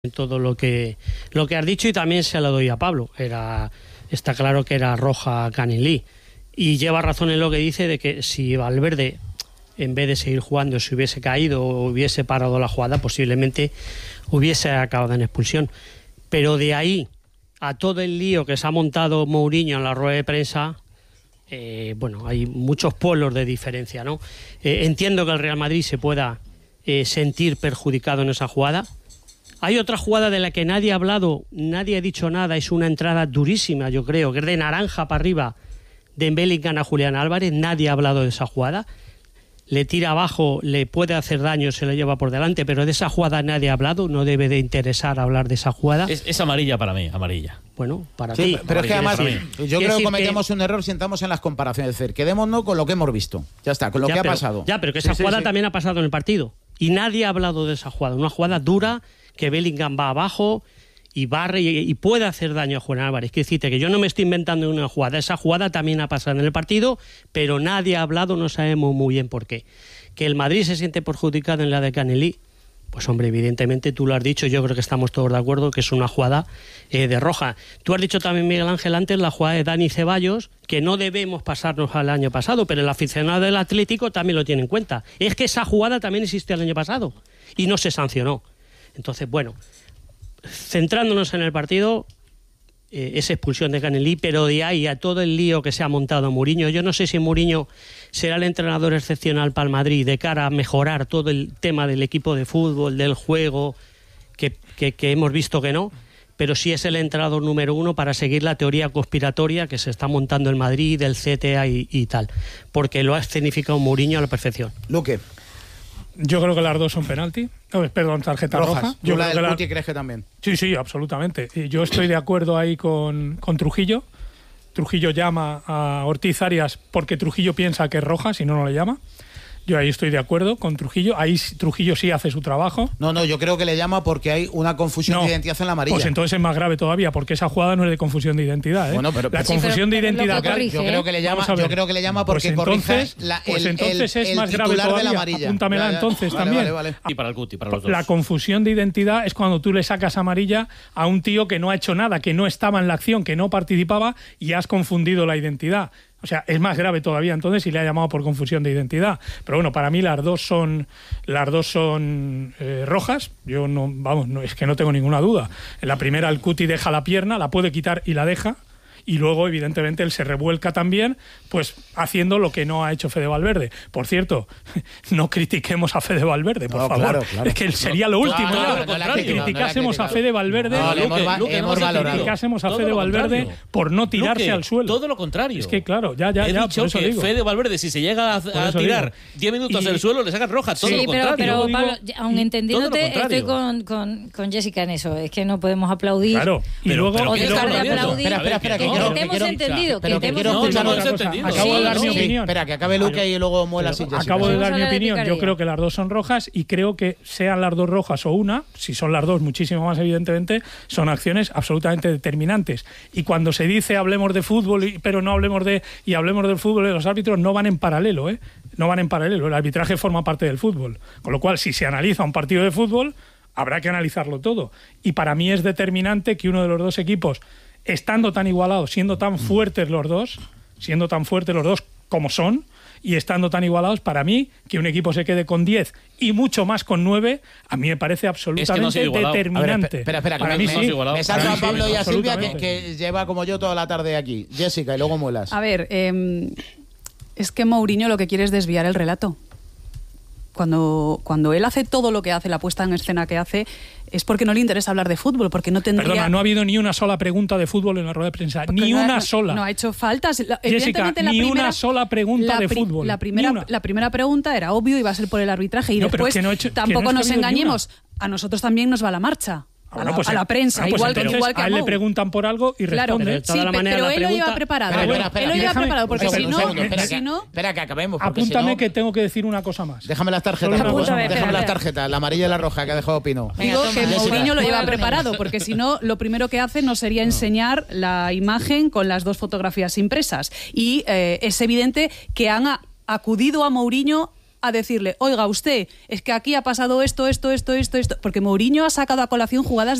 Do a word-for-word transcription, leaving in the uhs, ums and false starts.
todo lo que lo que has dicho, y también se lo doy a Pablo. Era está claro que era roja a Canelí, y lleva razón en lo que dice de que si Valverde, en vez de seguir jugando, se hubiese caído o hubiese parado la jugada, posiblemente hubiese acabado en expulsión. Pero de ahí a todo el lío que se ha montado Mourinho en la rueda de prensa, eh, bueno, hay muchos polos de diferencia, ¿no? Eh, entiendo que el Real Madrid se pueda eh, sentir perjudicado en esa jugada. Hay otra jugada de la que nadie ha hablado, nadie ha dicho nada, es una entrada durísima, yo creo, que es de naranja para arriba de Bellingham a Julián Álvarez. Nadie ha hablado de esa jugada. Le tira abajo, le puede hacer daño, se lo lleva por delante, pero de esa jugada nadie ha hablado, no debe de interesar hablar de esa jugada. Es, es amarilla para mí, amarilla. Bueno, para sí, ti. Pero es que además, sí. yo creo que cometemos que... un error si entramos en las comparaciones. Es decir, quedémonos con lo que hemos visto. Ya está, con lo ya, que pero, ha pasado. Ya, pero que esa sí, jugada sí, sí. también ha pasado en el partido. Y nadie ha hablado de esa jugada. Una jugada dura, que Bellingham va abajo y barre y, y puede hacer daño a Julián Álvarez. Quiero decirte que yo no me estoy inventando una jugada. Esa jugada también ha pasado en el partido, pero nadie ha hablado, no sabemos muy bien por qué. Que el Madrid se siente perjudicado en la de Canelí, pues hombre, evidentemente tú lo has dicho, yo creo que estamos todos de acuerdo que es una jugada eh, de roja. Tú has dicho también, Miguel Ángel, antes la jugada de Dani Ceballos, que no debemos pasarnos al año pasado, pero el aficionado del Atlético también lo tiene en cuenta. Es que esa jugada también existió el año pasado y no se sancionó. Entonces, bueno, centrándonos en el partido, eh, esa expulsión de Canelí, pero de ahí a todo el lío que se ha montado Mourinho, yo no sé si Mourinho será el entrenador excepcional para el Madrid de cara a mejorar todo el tema del equipo de fútbol, del juego, que, que, que hemos visto que no, pero sí es el entrenador número uno para seguir la teoría conspiratoria que se está montando el Madrid, del C T A y, y tal, porque lo ha escenificado Mourinho a la perfección. Luque. Yo creo que las dos son penalti. Oh, perdón, tarjeta rojas. roja. Yo ¿Tú la del la... Guti crees que también? Sí, sí, absolutamente. Y yo estoy de acuerdo ahí con, con Trujillo. Trujillo llama a Ortiz Arias porque Trujillo piensa que es roja, si no, no le llama. Yo ahí estoy de acuerdo con Trujillo. Ahí Trujillo sí hace su trabajo. No, no, yo creo que le llama porque hay una confusión no, de identidad en la amarilla. Pues entonces es más grave todavía, porque esa jugada no es de confusión de identidad, ¿eh? Bueno, pero, la sí, confusión pero, de identidad. Corrige, yo creo que le llama, yo creo que le llama porque pues entonces, corrige la, el, pues entonces el, es más grave todavía. De la amarilla. Apúntamela ya, ya. entonces vale, también. Vale, vale. Y para el Guti, para los dos. La confusión de identidad es cuando tú le sacas amarilla a un tío que no ha hecho nada, que no estaba en la acción, que no participaba y has confundido la identidad. O sea, es más grave todavía entonces y le ha llamado por confusión de identidad. Pero bueno, para mí las dos son las dos son eh, rojas. Yo no, vamos, no, es que no tengo ninguna duda. En la primera el Cuti deja la pierna, la puede quitar y la deja. Y luego, evidentemente, él se revuelca también, pues haciendo lo que no ha hecho Fede Valverde. Por cierto, no critiquemos a Fede Valverde, por no, favor. Claro, claro. Es que sería lo último, claro, ya, no, que criticásemos no, a Fede Valverde, no, no, Luque, hemos, Luque, hemos no valorado. criticásemos a Fede Valverde por no tirarse Luque, al suelo. Todo lo contrario. Es que claro, ya, ya, He ya. dicho por eso que digo. Fede Valverde, si se llega a, a tirar diez minutos y, del suelo, le sacan roja. Todo sí, lo contrario. pero, pero Pablo, digo, aun entendiéndote, estoy con, con, con Jessica en eso. Es que no podemos aplaudir. Claro. Y pero, luego o dejar de aplaudir. Espera, espera, espera. Que te hemos entendido. Pero que quiero escuchar otra cosa. Acabo de dar mi opinión. Espera, que acabe Luque y luego muela sin Jessica. Acabo de dar mi opinión. Yo creo que las dos son rojas y creo que sean las dos rojas o una, si son las dos muchísimo más evidentemente, son acciones absolutamente determinantes. Y cuando se dice hablemos de fútbol, pero no hablemos de y hablemos del fútbol, los árbitros no van en paralelo, ¿eh? No van en paralelo. El arbitraje forma parte del fútbol. Con lo cual, si se analiza un partido de fútbol, habrá que analizarlo todo. Y para mí es determinante que uno de los dos equipos, estando tan igualados, siendo tan fuertes los dos, siendo tan fuertes los dos como son, y estando tan igualados, para mí, que un equipo se quede con diez y mucho más con nueve, a mí me parece absolutamente es que no determinante. Ver, espera, espera, para que mí me, sí. me, me salto a Pablo y a Silvia, que, que lleva como yo toda la tarde aquí. Jessica, y luego muelas. A ver, eh, es que Mourinho lo que quiere es desviar el relato. Cuando, cuando él hace todo lo que hace, la puesta en escena que hace, es porque no le interesa hablar de fútbol, porque no tendría... Perdona, no ha habido ni una sola pregunta de fútbol en la rueda de prensa, porque ni no, una sola. No ha hecho faltas. Jessica, la ni primera, una sola pregunta de fútbol. La primera, la primera pregunta era obvio, iba a ser por el arbitraje, y no, después que no hecho, tampoco no nos engañemos, a nosotros también nos va la marcha. A, bueno, la, pues, a la prensa, bueno, pues igual, que, igual que a él le preguntan por algo y claro, responde. Sí, la manera pero la él pregunta... lo lleva preparado. Pero, espera, espera, él lo lleva déjame, preparado, porque segundo, si no... segundo, espera, si que, no espera que acabemos. Apúntame si no, que tengo que decir una cosa más. Déjame las tarjetas. Apunta, déjame espera, las espera. tarjetas, la amarilla y la roja que ha dejado Pino. Digo que Mourinho lo lleva Bueno, preparado, porque si no, lo primero que hace no sería enseñar la imagen con las dos fotografías impresas. Y eh, es evidente que han a, acudido a Mourinho a decirle, oiga, usted, es que aquí ha pasado esto, esto, esto, esto, esto, porque Mourinho ha sacado a colación jugadas